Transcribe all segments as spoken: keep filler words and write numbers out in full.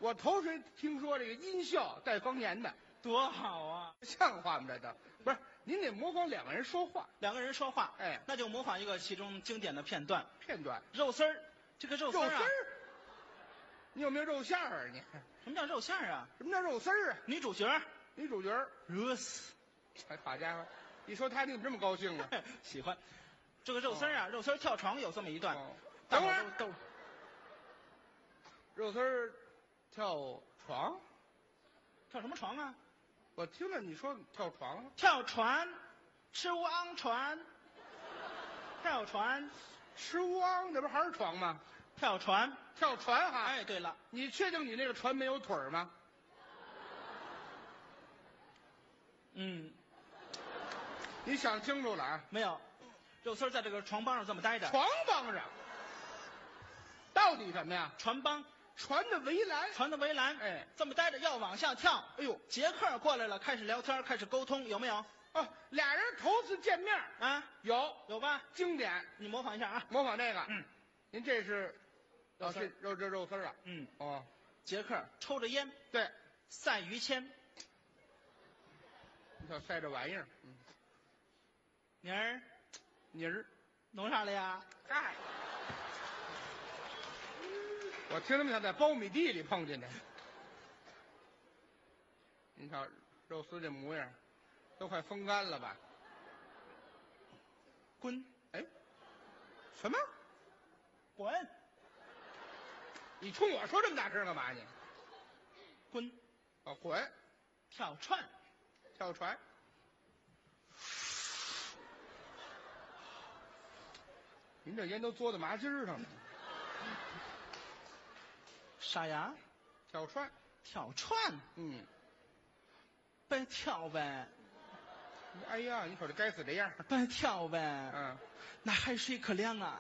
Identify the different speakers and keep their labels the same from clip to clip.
Speaker 1: 我头回听说这个音效带方言的，
Speaker 2: 多好啊！
Speaker 1: 像话吗？这都不是，您得模仿两个人说话。
Speaker 2: 两个人说话，
Speaker 1: 哎
Speaker 2: 那就模仿一个其中经典的片段。
Speaker 1: 片段
Speaker 2: 肉丝儿，这个肉丝儿啊，
Speaker 1: 肉丝儿，你有没有肉馅儿啊？你
Speaker 2: 什么叫肉馅儿啊？
Speaker 1: 什么叫肉丝儿啊？
Speaker 2: 女主角
Speaker 1: 女主角儿，
Speaker 2: 热死，
Speaker 1: 哎，好家伙，一说他你怎么这么高兴啊？
Speaker 2: 喜欢。这个肉丝儿啊，肉丝儿跳床有这么一段。
Speaker 1: 哦
Speaker 2: 大伙
Speaker 1: 等会儿
Speaker 2: 都都
Speaker 1: 肉丝儿跳床，
Speaker 2: 跳什么床啊？
Speaker 1: 我听了你说跳床，
Speaker 2: 跳船，吃乌昂船，跳船，
Speaker 1: 吃乌昂，这不还是床吗？
Speaker 2: 跳船。
Speaker 1: 跳船哈，
Speaker 2: 哎，对了，
Speaker 1: 你确定你那个船没有腿儿吗？
Speaker 2: 嗯，
Speaker 1: 你想清楚了啊！
Speaker 2: 没有，肉丝儿在这个床帮上这么待着。
Speaker 1: 床帮上，到底什么呀？
Speaker 2: 船帮，
Speaker 1: 船的围栏。
Speaker 2: 船的围栏，
Speaker 1: 哎，
Speaker 2: 这么待着要往下跳。
Speaker 1: 哎呦，
Speaker 2: 杰克过来了，开始聊天，开始沟通，有没有？
Speaker 1: 哦，俩人头次见面
Speaker 2: 啊，
Speaker 1: 有
Speaker 2: 有吧？
Speaker 1: 经典，
Speaker 2: 你模仿一下啊。
Speaker 1: 模仿这个。
Speaker 2: 嗯，
Speaker 1: 您这是，哦，
Speaker 2: 肉丝儿
Speaker 1: 这肉这肉丝儿啊。
Speaker 2: 嗯，
Speaker 1: 哦，
Speaker 2: 杰克抽着烟，
Speaker 1: 对，
Speaker 2: 赛于谦。
Speaker 1: 你瞧塞这玩意儿，嗯，
Speaker 2: 妮儿，
Speaker 1: 泥儿。
Speaker 2: 弄啥了呀？
Speaker 1: 嗨，我听他们像在苞米地里碰见的。您瞧肉丝这模样，都快风干了吧？
Speaker 2: 滚，
Speaker 1: 哎，什么？
Speaker 2: 滚，
Speaker 1: 你冲我说这么大声干嘛你？
Speaker 2: 滚，
Speaker 1: 哦，滚，
Speaker 2: 跳船。
Speaker 1: 跳船。您这烟都嘬到麻筋儿上了。
Speaker 2: 啥呀？
Speaker 1: 跳船。
Speaker 2: 跳船，
Speaker 1: 嗯，
Speaker 2: 别跳呗，
Speaker 1: 哎呀，你瞅这该死这样。
Speaker 2: 别跳呗。
Speaker 1: 嗯，
Speaker 2: 那海水可凉啊。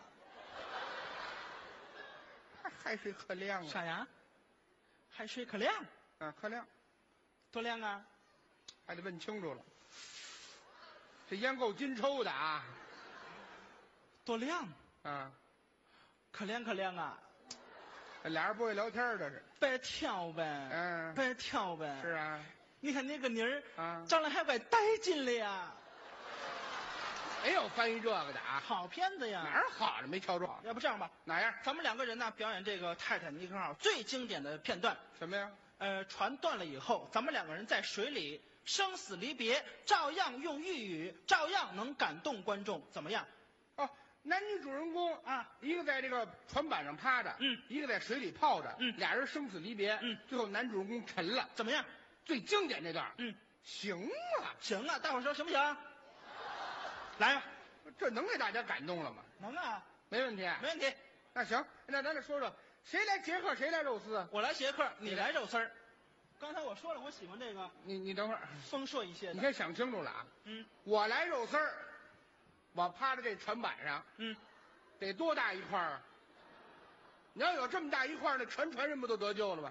Speaker 1: 还海水可凉啊。
Speaker 2: 啥呀？海水可凉，
Speaker 1: 啊，可凉，
Speaker 2: 多凉啊？
Speaker 1: 还得问清楚了。这烟够金抽的啊。
Speaker 2: 多凉，
Speaker 1: 啊，
Speaker 2: 可凉可凉啊。
Speaker 1: 这俩人不会聊天儿这是。
Speaker 2: 别跳呗，
Speaker 1: 嗯
Speaker 2: 别跳呗。
Speaker 1: 是啊。
Speaker 2: 你看那个妮儿
Speaker 1: 啊
Speaker 2: 长得还怪带劲了呀。
Speaker 1: 没有翻译这个的啊。
Speaker 2: 好片子呀。
Speaker 1: 哪儿好了没瞧着？
Speaker 2: 要不这样吧，
Speaker 1: 哪样？
Speaker 2: 咱们两个人呢表演这个泰坦尼克号最经典的片段。
Speaker 1: 什么呀？
Speaker 2: 呃，船断了以后，咱们两个人在水里生死离别，照样用粤语，照样能感动观众，怎么样？
Speaker 1: 哦，男女主人公
Speaker 2: 啊，
Speaker 1: 一个在这个船板上趴着，
Speaker 2: 嗯，
Speaker 1: 一个在水里泡着，
Speaker 2: 嗯
Speaker 1: 俩人生死离别，
Speaker 2: 嗯，
Speaker 1: 最后男主人公沉了，
Speaker 2: 怎么样？
Speaker 1: 最经典这段，
Speaker 2: 嗯，
Speaker 1: 行啊，
Speaker 2: 行啊，大伙儿说行不行？来吧，
Speaker 1: 这能给大家感动了吗？
Speaker 2: 能啊，
Speaker 1: 没问题，
Speaker 2: 没问题。
Speaker 1: 那行，那咱得说说谁来杰克，谁来肉丝啊？
Speaker 2: 我来杰克，你来肉丝儿。刚才我说了，我喜欢这个
Speaker 1: 你你等会儿，
Speaker 2: 丰硕一些的。
Speaker 1: 你先想清楚了啊。
Speaker 2: 嗯
Speaker 1: 我来肉丝儿，我趴在这船板上，
Speaker 2: 嗯，
Speaker 1: 得多大一块儿啊？你要有这么大一块儿，那全船人不都得救了吗？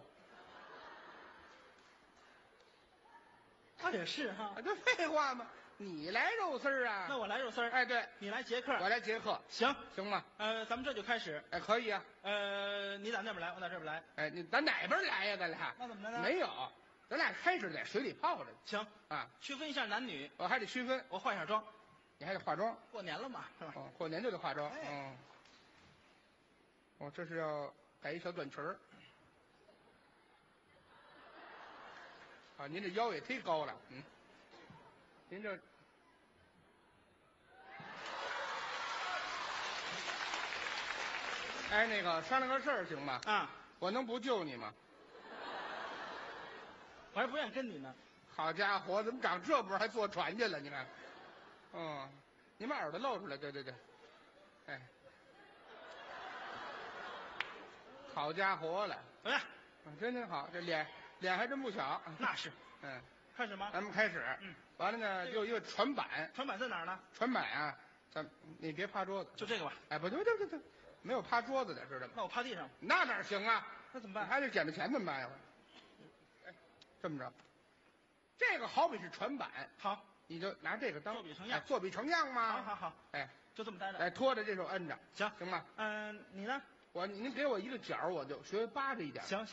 Speaker 2: 他也是哈
Speaker 1: 啊，。这废话吗？你来肉丝儿啊？
Speaker 2: 那我来肉丝儿，
Speaker 1: 哎，对，
Speaker 2: 你来杰克。
Speaker 1: 我来杰克，
Speaker 2: 行，
Speaker 1: 行吗？
Speaker 2: 呃，咱们这就开始。
Speaker 1: 哎，可以啊。
Speaker 2: 呃，你打那边来，我打这边来。
Speaker 1: 哎，你咱哪边来呀？咱俩
Speaker 2: 那怎么着呢
Speaker 1: 没有，咱俩开始在水里泡着
Speaker 2: 行，
Speaker 1: 啊。
Speaker 2: 区分一下男女。
Speaker 1: 我还得区分，
Speaker 2: 我化一下妆，
Speaker 1: 你还得化妆。
Speaker 2: 过年了嘛，是吧？
Speaker 1: 哦，过年就得化妆。
Speaker 2: 哎
Speaker 1: 嗯。哦，这是要改一小短裙儿。啊，您这腰也忒高了，嗯。您这。哎，那个商量个事儿行吗？
Speaker 2: 啊，
Speaker 1: 我能不救你吗？
Speaker 2: 我还不愿意跟你呢。
Speaker 1: 好家伙，怎么长这波还坐船去了？你看，嗯，你把耳朵露出来，对对对，哎，好家伙了，
Speaker 2: 怎么样？
Speaker 1: 嗯真真好，这脸脸还真不小。
Speaker 2: 那是。
Speaker 1: 嗯，
Speaker 2: 开始吗？
Speaker 1: 咱们开始。
Speaker 2: 嗯，
Speaker 1: 完了呢，就一个船板，
Speaker 2: 船板在哪儿呢？
Speaker 1: 船板啊，咱你别趴桌子，
Speaker 2: 就这个吧。
Speaker 1: 哎，不对不对不对，没有趴桌子的，知道吗？
Speaker 2: 那我趴地上，
Speaker 1: 那哪行啊？
Speaker 2: 那怎么办？
Speaker 1: 还得捡着钱怎么办呀？哎，这么着，这个好比是船板，
Speaker 2: 好，
Speaker 1: 你就拿这个当
Speaker 2: 作比成样
Speaker 1: 哎作比成样嘛。
Speaker 2: 好好好，
Speaker 1: 哎，
Speaker 2: 就这么待着。
Speaker 1: 哎，拖着这手摁着，
Speaker 2: 行
Speaker 1: 行吗？
Speaker 2: 嗯，你呢？
Speaker 1: 我您给我一个角儿，我就学扒着一点。
Speaker 2: 行行。